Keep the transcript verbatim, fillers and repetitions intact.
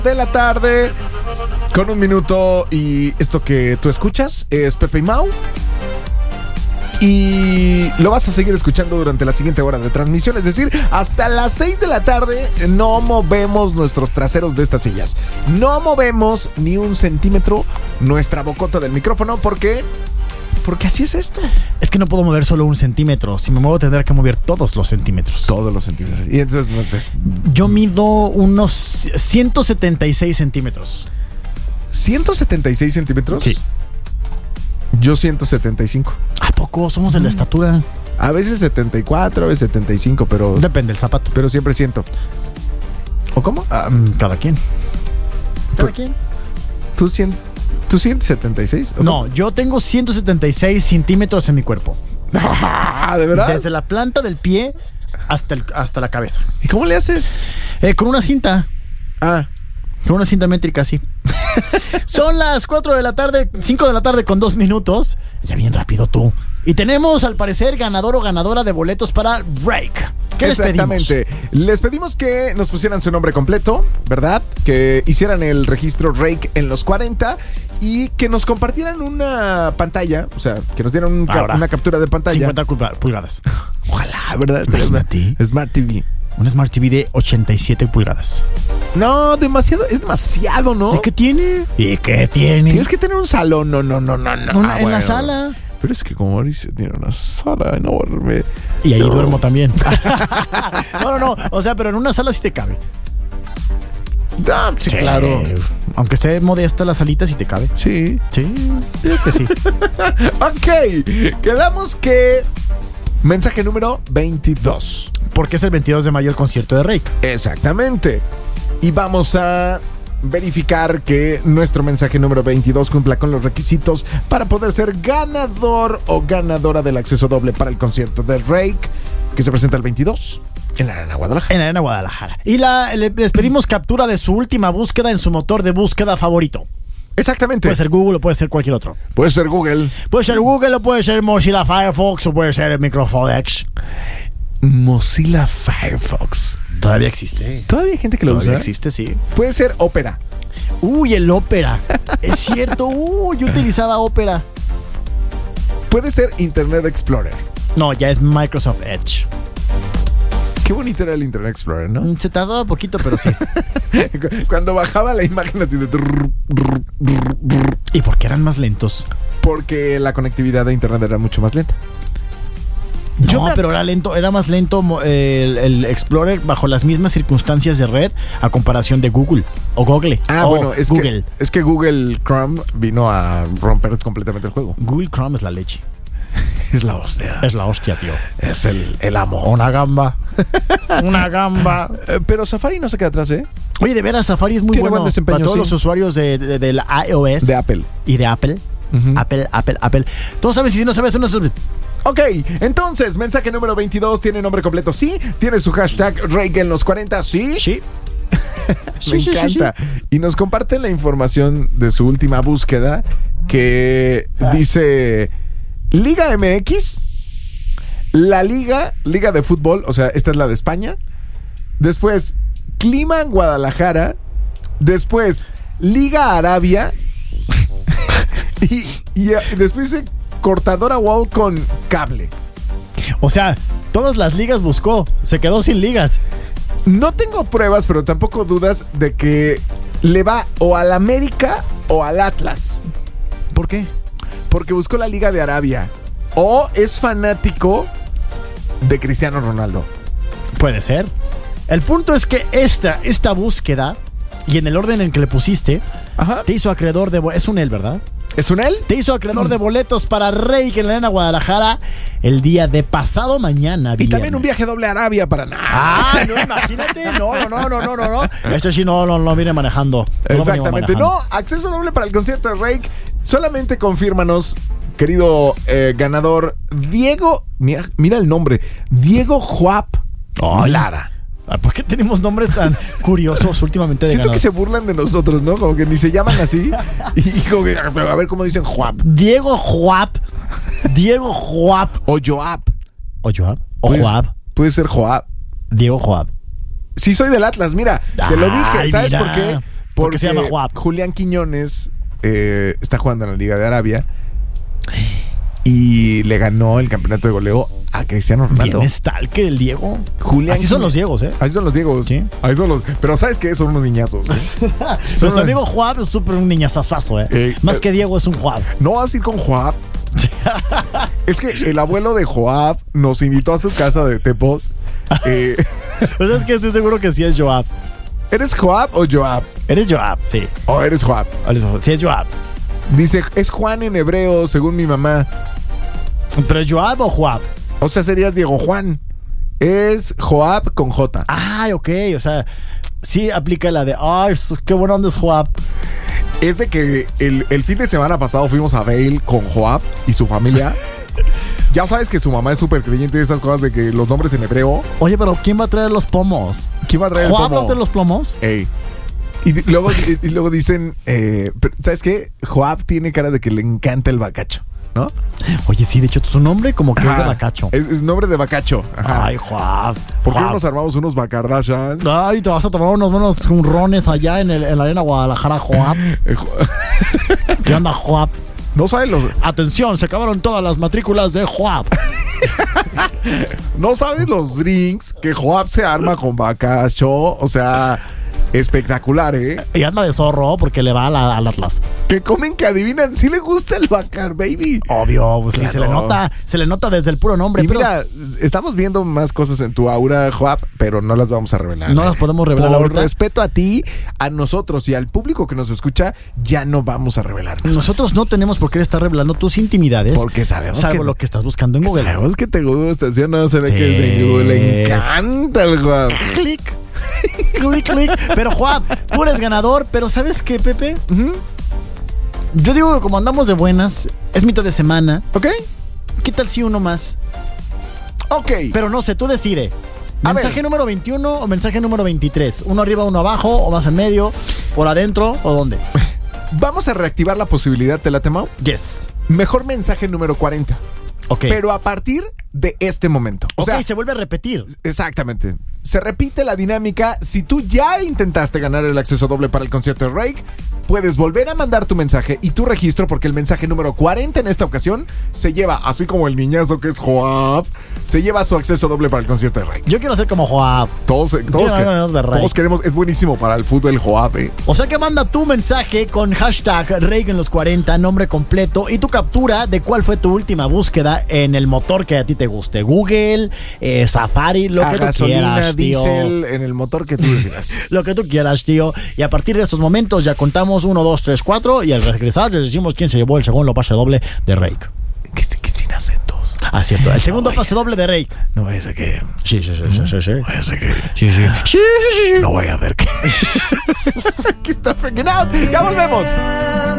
De la tarde, con un minuto, y esto que tú escuchas es Pepe y Mau. Y lo vas a seguir escuchando durante la siguiente hora de transmisión, es decir, hasta las seis de la tarde no movemos nuestros traseros de estas sillas. No movemos ni un centímetro nuestra bocota del micrófono, porque... Porque así es esto. Es que no puedo mover solo un centímetro. Si me muevo tendré que mover todos los centímetros. Todos los centímetros. Y entonces... entonces yo mido unos ciento setenta y seis centímetros. ¿ciento setenta y seis centímetros? Sí. Yo ciento setenta y cinco. ¿A poco? Somos de la estatura. A veces setenta y cuatro, a veces setenta y cinco, pero... Depende del zapato. Pero siempre ciento. ¿O cómo? Um, cada quien. Cada ¿Tú, quien. ¿Tú, cien, ¿Tú ciento setenta y seis? No, yo tengo ciento setenta y seis centímetros en mi cuerpo. ¿De verdad? Desde la planta del pie hasta, el, hasta la cabeza. ¿Y cómo le haces? Eh, con una cinta. Ah. Con una cinta métrica, sí. Son las cuatro de la tarde, cinco de la tarde con dos minutos. Ya bien rápido tú. Y tenemos, al parecer, ganador o ganadora de boletos para Rake. ¿Qué les pedimos? Exactamente. Les pedimos que nos pusieran su nombre completo, ¿verdad? Que hicieran el registro Rake en los cuarenta y que nos compartieran una pantalla, o sea, que nos dieran un ca- una captura de pantalla. cincuenta pulgadas. Ojalá, ¿verdad? Imagínate. Smart T V. Un Smart T V de ochenta y siete pulgadas. No, demasiado, es demasiado, ¿no? ¿Y qué tiene? ¿Y qué tiene? Tienes que tener un salón, no, no, no, no, no. Una, ah, en bueno. la sala. Pero es que como Mauricio tiene una sala enorme. Y ahí no. duermo también. No, no, no. O sea, pero en una sala sí te cabe. Ah, sí, sí, claro. Aunque esté modesta la salita, sí te cabe. Sí. Sí, creo que sí. Ok, quedamos que... Mensaje número veintidós. Porque es el veintidós de mayo el concierto de Rake. Exactamente. Y vamos a verificar que nuestro mensaje número veintidós cumpla con los requisitos para poder ser ganador o ganadora del acceso doble para el concierto de Rake, que se presenta el veintidós en la Arena Guadalajara. En la Arena Guadalajara. Y la, le, les pedimos captura de su última búsqueda en su motor de búsqueda favorito. Exactamente. Puede ser Google o puede ser cualquier otro. Puede ser Google. Puede ser Google o puede ser Mozilla Firefox o puede ser Microfodex. Mozilla Firefox. Todavía existe. Todavía hay gente que lo Todavía usa. existe, sí. Puede ser Opera. Uy, el Opera. Es cierto. Uy, yo utilizaba Opera. Puede ser Internet Explorer. No, ya es Microsoft Edge. Qué bonito era el Internet Explorer, ¿no? Se tardaba poquito, pero sí. Cuando bajaba la imagen así de... ¿Y por qué eran más lentos? Porque la conectividad de Internet era mucho más lenta. No, Yo me... pero era lento, era más lento eh, el, el Explorer bajo las mismas circunstancias de red a comparación de Google o Google. Ah, o bueno, es Google. que, es que Google Chrome vino a romper completamente el juego. Google Chrome es la leche. Es la hostia. Es la hostia, tío. Es el, el amo. Una gamba. Una gamba. Eh, pero Safari no se queda atrás, ¿eh? Oye, de veras, Safari es muy Tiene bueno buen desempeño, para todos sí. los usuarios de, de, de la iOS. De Apple. Y de Apple. Uh-huh. Apple, Apple, Apple. Todos saben, si no sabes, no sabes. Ok, entonces, mensaje número veintidós, ¿tiene nombre completo? Sí. ¿Tiene su hashtag Rake en los cuarenta? Sí. Sí. Me sí, encanta. Sí, sí. Y nos comparte la información de su última búsqueda que dice Liga M X, la Liga, Liga de Fútbol, o sea, esta es la de España. Después, Clima en Guadalajara. Después, Liga Arabia. y, y, y después dice cortadora wall con cable. O sea, todas las ligas buscó. Se quedó sin ligas. No tengo pruebas, pero tampoco dudas de que le va o al América o al Atlas. ¿Por qué? Porque buscó la Liga de Arabia. O es fanático de Cristiano Ronaldo. Puede ser. El punto es que esta, esta búsqueda, y en el orden en que le pusiste, Ajá. te hizo acreedor de... Bo- es un él, ¿verdad? ¿Es un él? Te hizo acreedor de boletos para Rake en la Arena Guadalajara el día de pasado mañana. Y viernes. también un viaje doble a Arabia para nada. Ah, no, imagínate. No, no, no, no, no, no, no. Ese sí no, no, no viene manejando. No Exactamente. manejando. No, acceso doble para el concierto de Rake. Solamente confírmanos, querido eh, ganador, Diego. Mira, mira el nombre. Diego Juap Ay. Lara. ¿Por qué tenemos nombres tan curiosos últimamente de Siento ganador? que se burlan de nosotros, ¿no? Como que ni se llaman así. Y como que, a ver cómo dicen Juap. Diego Juap. Diego Juap. O Joab. ¿O Joab? ¿O Puede- Juap? Puede ser Joab. Diego Juap. Sí, soy del Atlas, mira. Te lo dije. Ay, ¿Sabes mira. por qué? Porque se llama Joab. Julián Quiñones eh, está jugando en la Liga de Arabia y le ganó el campeonato de goleo a Cristiano Ronaldo. ¿Quién es tal que el Diego? Julián Así son Quiñones. los Diegos, ¿eh? Así son los Diegos. Sí. Así son los. Pero ¿sabes qué? Son unos niñazos. ¿eh? Nuestro unos- amigo Joab es súper un niñazazazo, ¿eh? Eh, Más eh, que Diego es un Joab. No vas a ir con Joab. Es que el abuelo de Joab nos invitó a su casa de Tepos. Eh, Pues es que estoy seguro que sí es Joab. ¿Eres Joab o Joab? Eres Joab, sí. ¿O eres Joab? Sí es Joab. Dice, es Juan en hebreo, según mi mamá. ¿Pero es Joab o Joab? O sea, serías Diego Juan. Es Joab con J. Ay, ok, o sea, sí aplica la de, ay, qué buena onda es Joab. Es de que el, el fin de semana pasado fuimos a Vail con Joab y su familia. Ya sabes que su mamá es súper creyente de esas cosas de que los nombres en hebreo. Oye, pero ¿quién va a traer los pomos? ¿Quién va a traer el ¿Joab pomo? no trae los plomos? Ey. Y di- luego, y, y luego dicen, eh, pero, ¿sabes qué? Joab tiene cara de que le encanta el bacacho, ¿no? Oye, sí, de hecho, su nombre como que es de Ajá. bacacho. Es, es nombre de bacacho. Ajá. Ay, Joab. ¿Por qué no Joab. nos armamos unos bacardashans? Ay, te vas a tomar unos buenos rones allá en, el, en la arena Guadalajara, Joab. Eh, Jo- ¿Qué onda, Joab? no saben los, Atención, se acabaron todas las matrículas de Joab. no sabes los drinks que Joab se arma con bacacho. O sea, espectacular, ¿eh? Y anda de zorro porque le va a la- al Atlas. Que comen que adivinan si le gusta el bacar, baby. Obvio, pues sí, Claro. se le nota, se le nota desde el puro nombre, Y pero mira, estamos viendo más cosas en tu aura, Joab, pero no las vamos a revelar. no las podemos revelar Por ahorita. respeto a ti, a nosotros y al público que nos escucha, ya no vamos a revelar más. Nosotros no tenemos por qué estar revelando tus intimidades. Porque sabemos salvo que- lo que estás buscando en Google. Sabemos que te gusta, ¿sí o no? Se ve Sí. que de Google le encanta el Joab. Clic. Clic, clic. Pero Joab, tú eres ganador, pero ¿sabes qué, Pepe? Ujú. Yo digo que como andamos de buenas, es mitad de semana. ¿Ok? ¿Qué tal si uno más? Ok. Pero no sé, tú decide. A ¿Mensaje ver. número veintiuno o mensaje número veintitrés? ¿Uno arriba, uno abajo, o más en medio, por adentro, o dónde? Vamos a reactivar la posibilidad, ¿te late, Mau? Yes. Mejor mensaje número cuarenta. Ok. Pero a partir de este momento. O ok, sea, se vuelve a repetir. exactamente. Se repite la dinámica. Si tú ya intentaste ganar el acceso doble para el concierto de Rake, puedes volver a mandar tu mensaje y tu registro, porque el mensaje número cuarenta en esta ocasión se lleva, así como el niñazo que es Joab, se lleva su acceso doble para el concierto de Rake. Yo quiero ser como Joab. Todos, todos, Quiero que- ganar de Rake. todos queremos, es buenísimo para el fútbol Joab, eh. O sea que manda tu mensaje con hashtag Rake en los cuarenta, nombre completo y tu captura de cuál fue tu última búsqueda en el motor que a ti te guste. Google, eh, Safari, lo A que tú gasolina, quieras, tío. diésel, en el motor que tú decidas. Lo que tú quieras, tío. Y a partir de estos momentos ya contamos uno, dos, tres, cuatro y al regresar les decimos quién se llevó el segundo pase doble de Rake. que, que sin acentos. Ah, cierto. El segundo pase doble de Rake. No vaya a ser que... Sí, sí, sí, sí, sí, sí. Vaya a ser que... Sí, sí. Sí, sí, sí, sí. No vaya a ver que... Aquí está freaking out. Ya volvemos.